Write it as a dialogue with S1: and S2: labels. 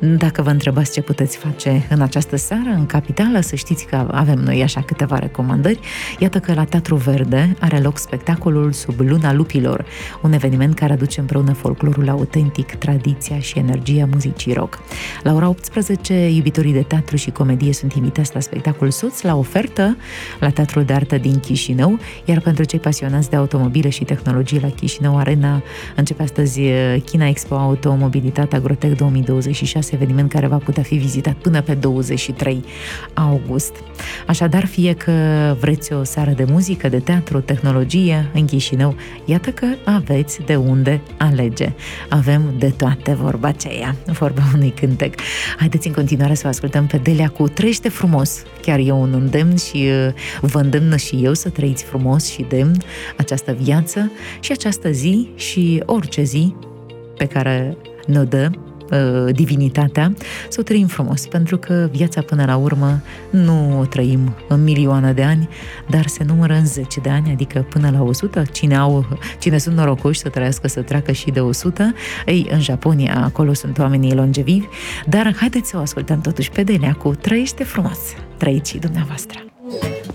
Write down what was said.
S1: Dacă vă întrebați ce puteți face în această seară, în capitală, să știți că avem noi așa câteva recomandări. Iată că la Teatru Verde are loc spectacolul Sub Luna Lupilor, un eveniment care aduce împreună folclorul autentic, tradiția și energia muzicii rock. La ora 18, iubitorii de teatru și comedie sunt invitați la spectacolul Soț, la ofertă la Teatrul de Artă din Chișinău, iar pentru cei pasionați de automobile și tehnologie, la Chișinău Arena începe astăzi China Expo Automobilitate Agrotech 2026, eveniment care va putea fi vizitat până pe 23 august. Așadar, fie că vreți o seară de muzică, de teatru, tehnologie în Chișinău, iată că aveți de unde alege. Avem de toate, vorba aceea, vorba unui cântec. Haideți în continuare să o ascultăm pe Delia cu Trăiește frumos. Chiar e un îndemn și vă îndemnă și eu să trăiți frumos și demn această viață și această zi și orice zi pe care ne-o dă divinitatea, să o trăim frumos, pentru că viața până la urmă nu o trăim în milioane de ani, dar se numără în 10 de ani, adică până la 100. Cine sunt norocoși să trăiască să treacă și de 100, ei, în Japonia, acolo sunt oamenii longevivi, dar haideți să o ascultăm totuși pe Delia cu Trăiește frumos. Trăiți și dumneavoastră!